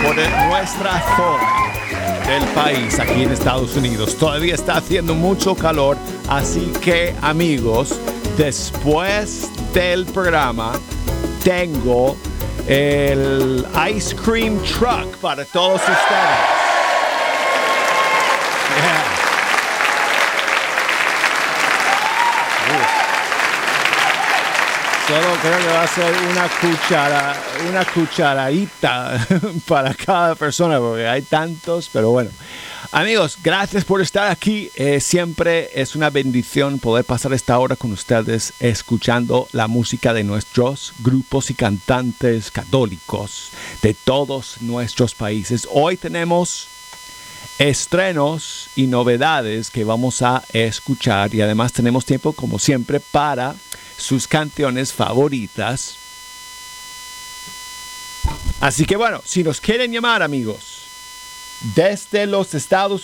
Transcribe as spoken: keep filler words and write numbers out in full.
por nuestra zona del país aquí en Estados Unidos. Todavía está haciendo mucho calor, así que amigos, después del programa tengo el ice cream truck para todos ustedes. Yeah. Solo creo que va a ser una cuchara, una cucharadita para cada persona porque hay tantos, pero bueno. Amigos, gracias por estar aquí. Eh, siempre es una bendición poder pasar esta hora con ustedes escuchando la música de nuestros grupos y cantantes católicos de todos nuestros países. Hoy tenemos estrenos y novedades que vamos a escuchar y además tenemos tiempo, como siempre, para sus canciones favoritas. Así que bueno, si nos quieren llamar, amigos, desde los Estados